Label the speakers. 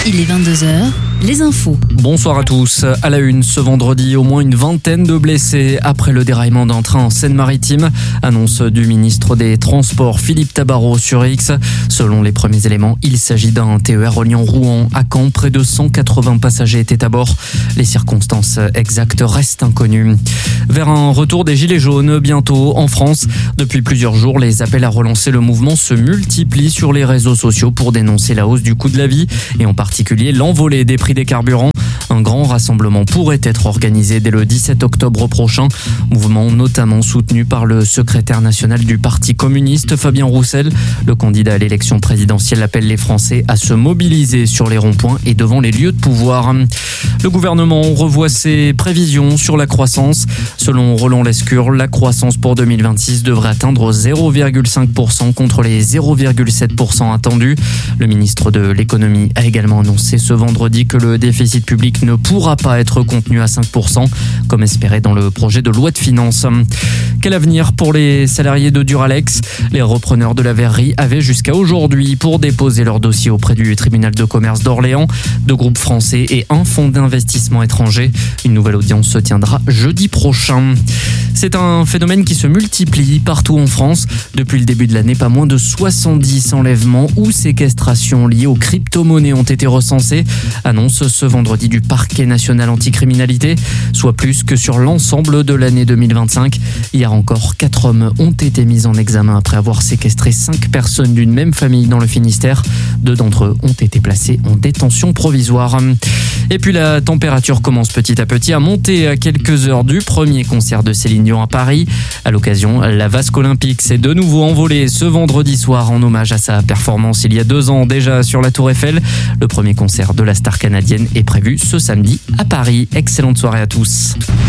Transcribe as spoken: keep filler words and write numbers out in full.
Speaker 1: Il est vingt-deux heures, les infos.
Speaker 2: Bonsoir à tous. À la une, ce vendredi, au moins une vingtaine de blessés après le déraillement d'un train en Seine-Maritime. Annonce du ministre des Transports, Philippe Tabarot, sur X. Selon les premiers éléments, il s'agit d'un T E R reliant Rouen à Caen. Près de cent quatre-vingts passagers étaient à bord. Les circonstances exactes restent inconnues. Vers un retour des Gilets jaunes bientôt en France. Depuis plusieurs jours, les appels à relancer le mouvement se multiplient sur les réseaux sociaux pour dénoncer la hausse du coût de la vie et en particulier l'envolée des prix des carburants. Un grand rassemblement pourrait être organisé dès le dix-sept octobre prochain. Mouvement notamment soutenu par le secrétaire national du Parti communiste, Fabien Roussel. Le candidat à l'élection présidentielle appelle les Français à se mobiliser sur les ronds-points et devant les lieux de pouvoir. Le gouvernement revoit ses prévisions sur la croissance. Selon Roland Lescure, la croissance pour deux mille vingt-six devrait atteindre zéro virgule cinq pour cent contre les zéro virgule sept pour cent attendus. Le ministre de l'économie a également annoncé ce vendredi que le déficit public ne pourra pas être contenu à cinq pour cent, comme espéré dans le projet de loi de finances. Quel avenir pour les salariés de Duralex ? Les repreneurs de la verrerie avaient jusqu'à aujourd'hui pour déposer leur dossier auprès du tribunal de commerce d'Orléans, deux groupes français et un fonds d'investissement étranger. Une nouvelle audience se tiendra jeudi prochain. C'est un phénomène qui se multiplie partout en France. Depuis le début de l'année, pas moins de soixante-dix enlèvements ou séquestrations liées aux crypto-monnaies ont été recensés. Annonce ce vendredi du Parquet national anticriminalité, soit plus que sur l'ensemble de l'année deux mille vingt-cinq. Hier encore, quatre hommes ont été mis en examen après avoir séquestré cinq personnes d'une même famille dans le Finistère. Deux d'entre eux ont été placés en détention provisoire. Et puis la température commence petit à petit à monter à quelques heures du premier concert de Céline Dion à Paris. À l'occasion, la Vasque Olympique s'est de nouveau envolée ce vendredi soir en hommage à sa performance il y a deux ans déjà sur la Tour Eiffel. Le premier concert de la star canadienne est prévu ce samedi à Paris. Excellente soirée à tous.